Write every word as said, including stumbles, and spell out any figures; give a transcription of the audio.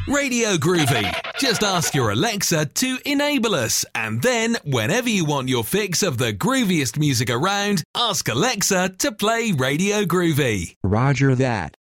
Radio Groovy. Just ask your Alexa to enable us, and then, whenever you want your fix of the grooviest music around, ask Alexa to play Radio Groovy. Roger that.